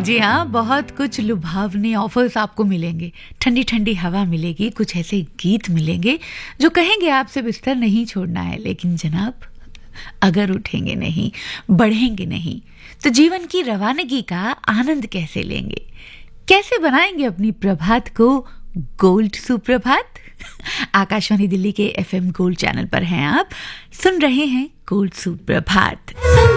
जी हाँ, बहुत कुछ लुभावने ऑफर्स आपको मिलेंगे, ठंडी ठंडी हवा मिलेगी, कुछ ऐसे गीत मिलेंगे जो कहेंगे आपसे बिस्तर नहीं छोड़ना है। लेकिन जनाब, अगर उठेंगे नहीं, बढ़ेंगे नहीं, तो जीवन की रवानगी का आनंद कैसे लेंगे? कैसे बनाएंगे अपनी प्रभात को गोल्ड सुप्रभात? आकाशवाणी दिल्ली के FM गोल्ड चैनल पर हैं आप, सुन रहे हैं गोल्ड सुप्रभात।